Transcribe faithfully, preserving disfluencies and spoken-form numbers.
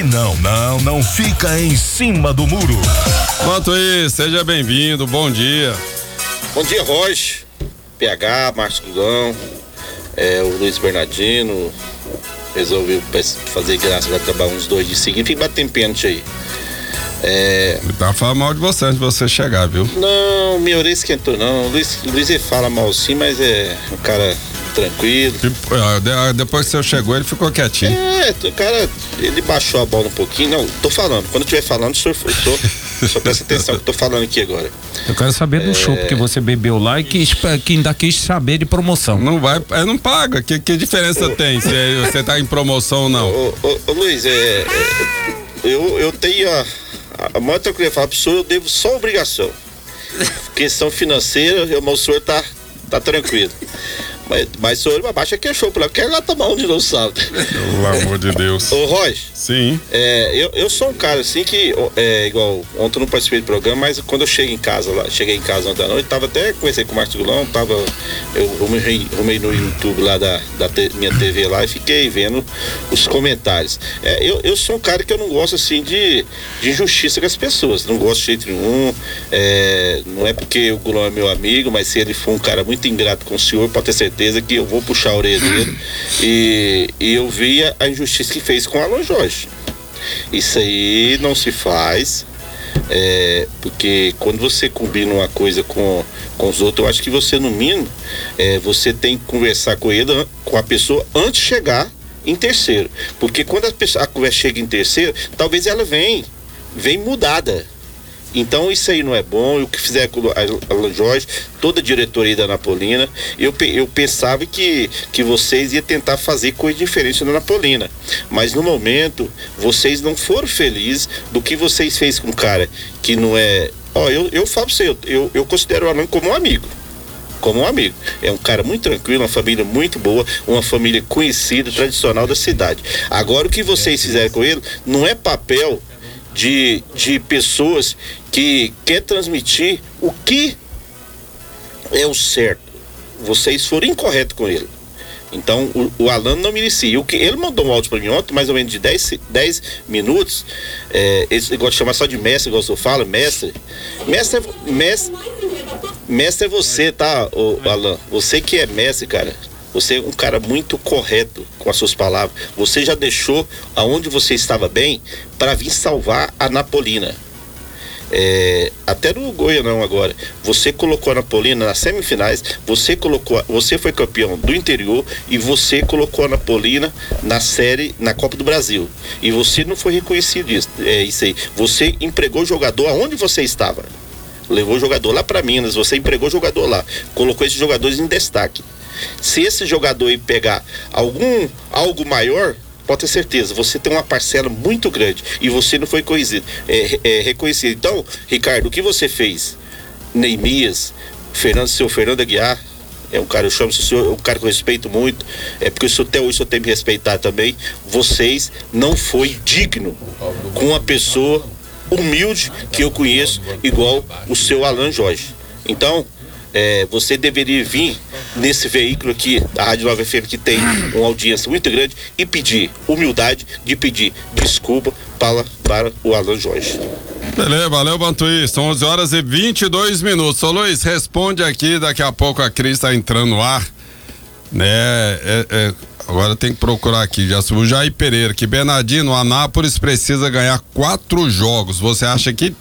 não, não, não fica em cima do muro. Enquanto isso, seja bem-vindo, bom dia. Bom dia, Roger, P H, Márcio Gugão, é, o Luiz Bernardino, resolveu fazer graça, vai trabalhar uns dois dias seguidos, fica batendo pênalti aí. É... Ele tá falando mal de você antes de você chegar, viu? Não, minha orelha esquentou não, o Luiz, Luiz ele fala mal sim, mas é um cara tranquilo. Depois que você chegou, ele ficou quietinho. É, o cara, ele baixou a bola um pouquinho, não, tô falando, quando eu estiver falando, o senhor, tô, só presta atenção que eu tô falando aqui agora. Eu quero saber do é... show, porque você bebeu lá e quis, que ainda quis saber de promoção. Não vai, é, não paga, que, que diferença ô, tem se você tá em promoção ou não? Ô, ô, ô Luiz, é, é, eu, eu tenho a, a maior tranquilidade, falar pro senhor, eu devo só obrigação. Questão financeira, o senhor tá, tá tranquilo. Mas, mas senhor, abaixa que é show, porque lá tá mal de novo sábado. Pelo amor de Deus. Ô, Roger. Sim. É, eu, eu sou um cara assim que, é, igual, ontem eu não participei do programa, mas quando eu chego em casa lá, cheguei em casa ontem à noite, tava até, conversei com o Márcio Gulão, tava, eu arrumei no YouTube lá da, da te, minha T V lá e fiquei vendo os comentários. É, eu, eu sou um cara que eu não gosto assim de, de injustiça com as pessoas, não gosto de jeito nenhum, é, não é porque o Gulão é meu amigo, mas se ele for um cara muito ingrato com o senhor, pode ter certeza que eu vou puxar a orelha dele. e, e eu vi a, a injustiça que fez com o Alan Jorge. Isso aí não se faz, é, porque quando você combina uma coisa com, com os outros, eu acho que você, no mínimo, é, você tem que conversar com ele, com a pessoa antes de chegar em terceiro, porque quando a, pessoa, a conversa chega em terceiro, talvez ela vem vem mudada. Então isso aí não é bom. O que fizer com o Alan Jorge, toda a diretoria da Napolina, eu, eu pensava que, que vocês iam tentar fazer coisa diferente na Napolina, mas no momento vocês não foram felizes do que vocês fez com um cara que não é, ó, eu, eu falo pra você, eu, eu, eu considero o Alan como um amigo como um amigo, é um cara muito tranquilo, uma família muito boa, uma família conhecida, tradicional da cidade. Agora o que vocês fizeram com ele não é papel De, de pessoas que quer transmitir o que é o certo. Vocês foram incorretos com ele. Então o, o Alan não merecia. O que ele mandou um áudio para mim ontem, mais ou menos de dez minutos. É, esse gosta de chamar só de mestre, igual eu falo, mestre. Mestre, mestre, mestre é você, tá, ô, Alan? Você que é mestre, cara. Você é um cara muito correto com as suas palavras. Você já deixou aonde você estava bem para vir salvar a Napolina. É, até no Goianão agora. Você colocou a Napolina nas semifinais. Você colocou, você foi campeão do interior e você colocou a Napolina na série, na Copa do Brasil. E você não foi reconhecido isso. É isso aí. Você empregou jogador aonde você estava. Levou o jogador lá para Minas. Você empregou o jogador lá. Colocou esses jogadores em destaque. Se esse jogador aí pegar algum, algo maior, pode ter certeza, você tem uma parcela muito grande e você não foi conhecido, é, é, reconhecido. Então, Ricardo, o que você fez? Neemias, Fernando, seu Fernando Aguiar, é um cara, eu chamo o senhor, é um cara que eu respeito muito, é porque o senhor até hoje o senhor tem que me respeitar também. Vocês não foi digno com uma pessoa humilde que eu conheço, igual o seu Alan Jorge. Então, É, você deveria vir nesse veículo aqui, a Rádio Nova F M, que tem uma audiência muito grande, e pedir humildade de pedir desculpa para, para o Alan Jorge. Beleza, valeu, Bantuí. São onze horas e vinte e dois minutos. Ô Luiz, responde aqui, daqui a pouco a Cris está entrando no ar. Né, é, é, agora tem que procurar aqui, já subiu o Jair Pereira, que Bernardino, o Anápolis precisa ganhar quatro jogos. Você acha que